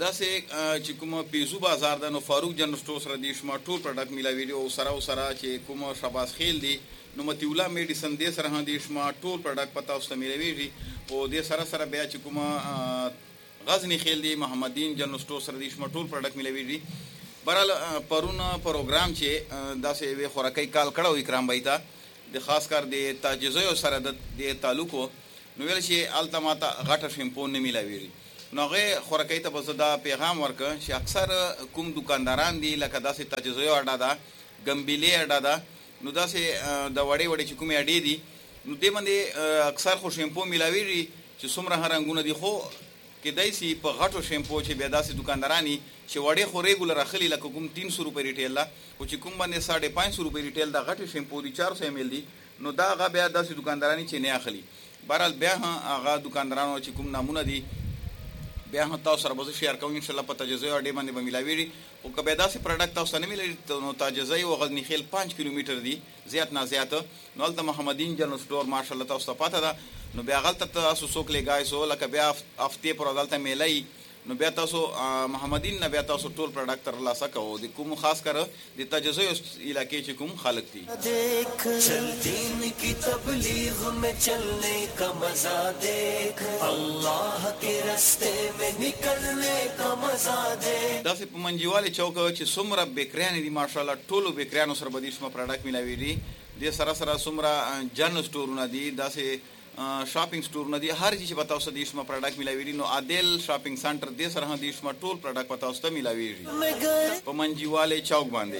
داسې چې کوم پیزو بازار د نو فاروق جنرال سٹور سره د شما ټول پروډکټ ملاویږي او سره چې کوم شاباس خیل دی نو متي الله میډیسن د سره هم د شما ټول پروډکټ پتا اوس ملاویږي او د سره بیا چې کوم غزنی خیل دی محمدین جنرال سٹور سره د شما ټول پروډکټ ملاویږي برال پرونه پروګرام چې داسې وی خورکۍ کال کړه اکرام بایتا د خاص کر د تاجزو سره د تعلقو نو ویل چې التماتا غټه شیمپو نه ملاویږي نو هغه خورکۍ ته بس دا پیغام ورک چې اکثر کوم دکانداران دي لکه داسې تجزیه اډا ده ګمبیلې اډا ده نو داسې د وړې چې کومې اډې دي نو دې باندې اکثر خو شیمپو ملاویږي چې څومره رنګونه دي خو کېدای شي په غټو شیمپو چې بیا داسې دکاندارانی چې وړې خو ریګولر اخلي لکه کوم 300 روپۍ ریټیل لا او چې کوم باندې 550 روپۍ ریټیل دا غټ شیمپو دي 400 ml دي نو دا هغه بیا داسې دکاندارانی چې نه اخلي بهرحال بیا هغه دکاندارانو چې کوم نمونه دي بیا هم تاسو سره به شیر کوم ان شاء الله په تجزیه اډې باندې به ملاویږي او کبه داسې پروډکټ تاسو نه ملي نو تجزیه او غزنی خیل 5 کیلومتر دي زیات نه زیات نو الته محمدین جنرال سٹور ماشاء الله تاسو ته پاته ده نو بیا غلطه تاسو څوک لګای سو لکه بیا هفته پر دلته میلای نو بیا تاسو محمدین نه بیا تاسو ټول پروډکټ تر لاسه کوو د کوم خاص کر د تجزیه علاقې چې کوم خلک دي دیکھ چلتی کی تبلیغ میں چلنے کا مزہ دیکھ اللہ کے راستے میں نکلنے کا مزہ دیکھ داسې په منجیواله چوک چې څومره بیکریان دي ماشاء الله ټولو بیکریانو سره به دې شمه پروډکټ ملاویږي د سره څومره جنرال سٹورونه دي داسې شاپینګ سٹور نه دي هر چیز پتا اوس د شما پروډکټ ملاویږي نو عادل شاپینګ سنټر د سره د شما ټول پروډکټ پتا اوس ته ملاویږي په منجیواله چوک باندې